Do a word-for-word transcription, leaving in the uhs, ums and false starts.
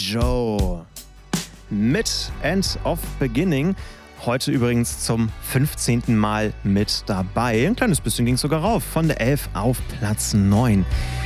Joe mit End of Beginning. Heute übrigens zum fünfzehnten Mal mit dabei. Ein kleines bisschen ging es sogar rauf. Von der elf auf Platz neun.